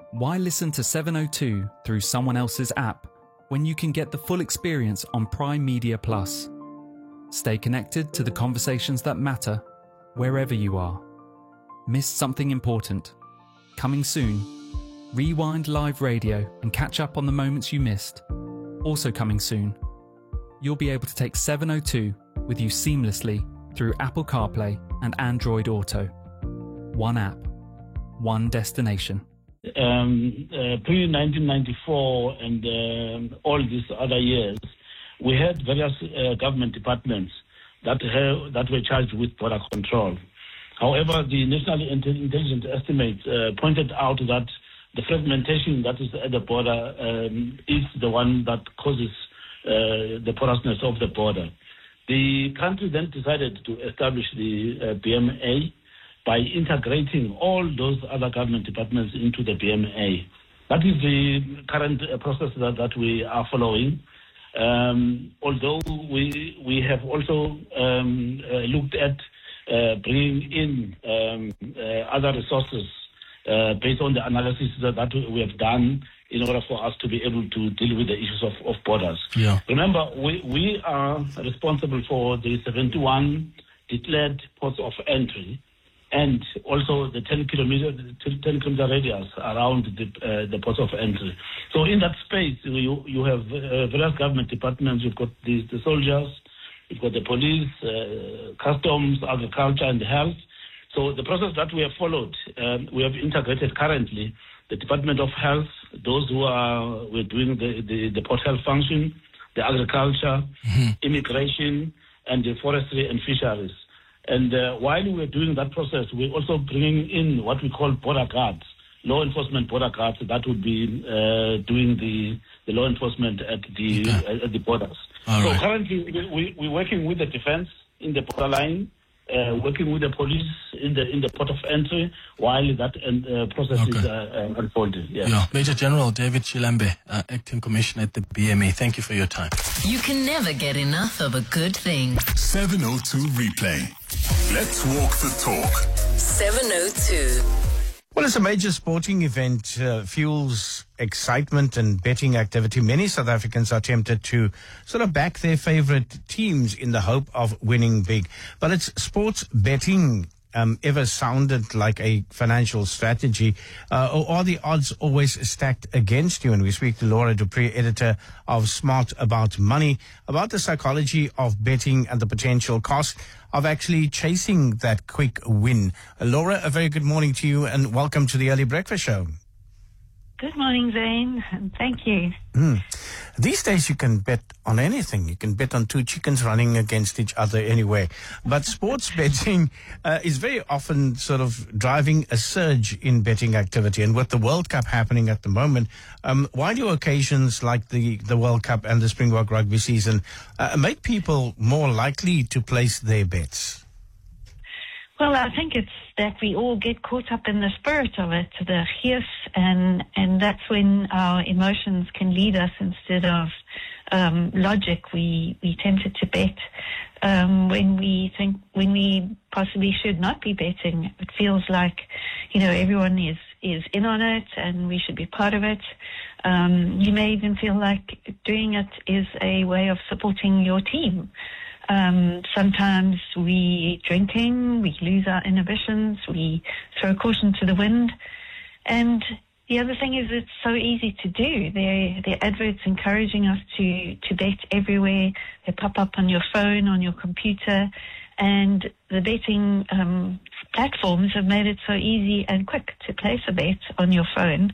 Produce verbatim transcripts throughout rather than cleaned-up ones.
Why listen to seven oh two through someone else's app when you can get the full experience on Prime Media Plus? Stay connected to the conversations that matter wherever you are. Missed something important? Coming soon. Rewind live radio and catch up on the moments you missed. Also coming soon. You'll be able to take seven oh two with you seamlessly through Apple CarPlay and Android Auto. One app, one destination. Um, uh, pre nineteen ninety-four and um, all these other years, we had various uh, government departments that have, that were charged with border control. However, the National Intelligence Estimate uh, pointed out that the fragmentation that is at the border um, is the one that causes uh, the porousness of the border. The country then decided to establish the uh, B M A by integrating all those other government departments into the B M A. That is the current uh, process that, that we are following. Um, although we we have also um, uh, looked at uh, bringing in um, uh, other resources uh, based on the analysis that, that we have done in order for us to be able to deal with the issues of, of borders. Yeah. Remember, we, we are responsible for the seventy-one declared ports of entry and also the ten kilometer, ten kilometer radius around the, uh, the ports of entry. So in that space, you, you have uh, various government departments. You've got the, the soldiers, you've got the police, uh, customs, agriculture, and health. So the process that we have followed, um, we have integrated currently the Department of Health, those who are we're doing the, the, the port health function, the agriculture, mm-hmm. immigration, and the forestry and fisheries. And uh, while we were doing that process, we're also bringing in what we call border guards, law enforcement border guards that would be uh, doing the, the law enforcement at the okay. at the borders. All so right. currently, we, we're working with the defense in the borderline, uh, working with the police in the in the port of entry, while that uh, process okay. is uh, uh, unfolding. Yeah. yeah. Major General David Chilambe, uh, Acting Commissioner at the B M A, thank you for your time. You can never get enough of a good thing. seven oh two Replay. Let's walk the talk. seven oh two. Well, as a major sporting event uh, fuels excitement and betting activity, many South Africans are tempted to sort of back their favorite teams in the hope of winning big. But it's sports betting um, ever sounded like a financial strategy, uh, or are the odds always stacked against you? And we speak to Laura du Preez, editor of Smart About Money, about the psychology of betting and the potential cost of actually chasing that quick win. Uh, Laura, a very good morning to you and welcome to the Early Breakfast Show. Good morning, Zane, and thank you. Mm. These days you can bet on anything. You can bet on two chickens running against each other anyway. But sports betting uh, is very often sort of driving a surge in betting activity. And with the World Cup happening at the moment, um, why do occasions like the, the World Cup and the Springbok rugby season uh, make people more likely to place their bets? Well, I think it's that we all get caught up in the spirit of it, the gees, and and that's when our emotions can lead us instead of um, logic. We we tempted to bet um, when we think when we possibly should not be betting. It feels like, you know, everyone is is in on it, and we should be part of it. Um, you may even feel like doing it is a way of supporting your team. Um, sometimes we drinking, we lose our inhibitions, we throw caution to the wind. And the other thing is it's so easy to do. There, there are adverts encouraging us to, to bet everywhere. They pop up on your phone, on your computer. And the betting um, platforms have made it so easy and quick to place a bet on your phone.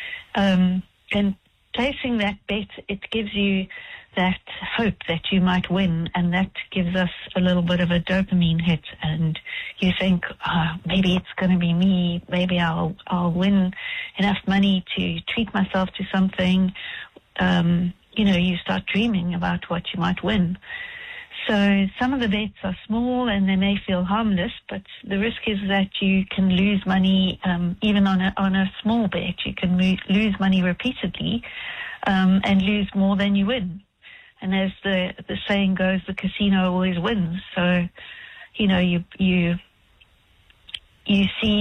Um, and placing that bet, it gives you that hope that you might win, and that gives us a little bit of a dopamine hit, and you think, oh, maybe it's going to be me, maybe I'll I'll win enough money to treat myself to something. Um, you know, you start dreaming about what you might win. So some of the bets are small and they may feel harmless, but the risk is that you can lose money um, even on a on a small bet. You can mo- lose money repeatedly um, and lose more than you win. And as the the saying goes, the casino always wins. So, you know, you you you see